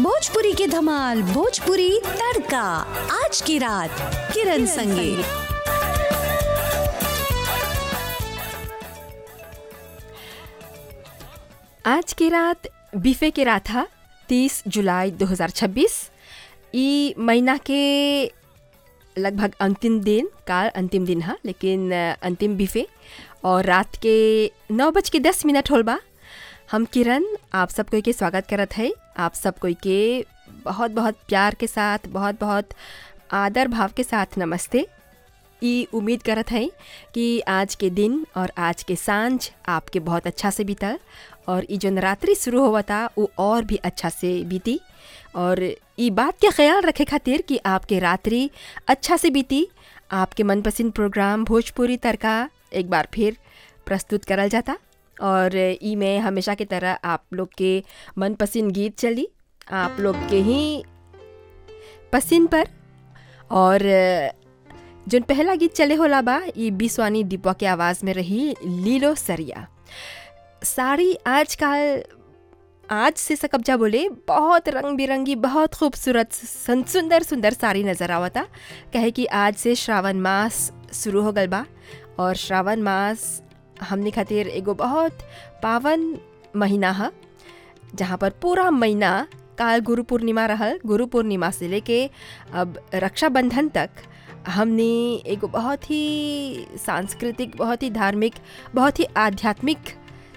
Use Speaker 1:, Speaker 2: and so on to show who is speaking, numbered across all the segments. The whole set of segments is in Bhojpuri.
Speaker 1: भोजपुरी की धमाल, भोजपुरी तड़का। आज की रात किरण संगे।
Speaker 2: आज की रात बीफे के रात था 30 जुलाई 2026। ई महीना के लगभग अंतिम दिन, काल अंतिम दिन है, लेकिन अंतिम बीफे और रात के 9:10 होल बा। हम किरण आप सब कोई के स्वागत करत है। आप सब कोई के बहुत बहुत प्यार के साथ, बहुत बहुत आदर भाव के साथ नमस्ते। ई उम्मीद करत है कि आज के दिन और आज के सांझ आपके बहुत अच्छा से बीतल और ई जो नवरात्रि शुरू हुआ था वो और भी अच्छा से बीती। और ई बात के ख्याल रखे खातिर कि आपके रात्रि अच्छा से बीती। आपके मनपसंद प्रोग्राम भोजपुरी तड़का एक बार फिर प्रस्तुत करल जाता और ई में हमेशा की तरह आप लोग के मनपसंद गीत चली, आप लोग के ही पसंद पर। और जो पहला गीत चले होला बा ये बिस्वानी दीपा के आवाज़ में रही लीलो सरिया। साड़ी आजकल आज से सकब्जा बोले बहुत रंग बिरंगी, बहुत खूबसूरत, सुंदर सुंदर साड़ी नज़र आवता। कहे कि आज से श्रावण मास शुरू हो गल बा और श्रावण मास हमने खातिर एगो बहुत पावन महीना है, जहाँ पर पूरा महीना काल गुरु पूर्णिमा रहल। गुरु पूर्णिमा से लेके अब रक्षाबंधन तक हमने एगो बहुत ही सांस्कृतिक, बहुत ही धार्मिक, बहुत ही आध्यात्मिक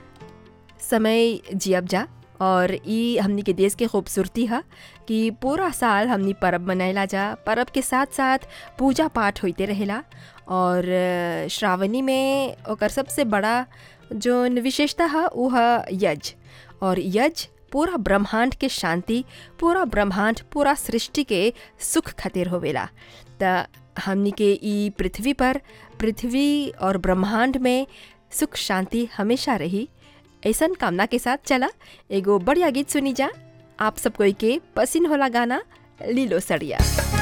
Speaker 2: समय जियब जा। और ई हमनी के देश के खूबसूरती है कि पूरा साल हमनी पर्व मनाइला जा। पर्व के साथ साथ पूजा पाठ होते रहेला और श्रावणी में ओकर सबसे बड़ा जो विशेषता है वो है यज्ञ। और यज्ञ पूरा ब्रह्मांड के शांति, पूरा ब्रह्मांड, पूरा सृष्टि के सुख खातिर होवेला। त हमनी के ई पृथ्वी पर, पृथ्वी और ब्रह्मांड में सुख शांति हमेशा रही, ऐसन कामना के साथ चला एगो बढ़िया गीत सुनी जा। आप सब कोई के पसंद होला गाना लीलो सड़िया।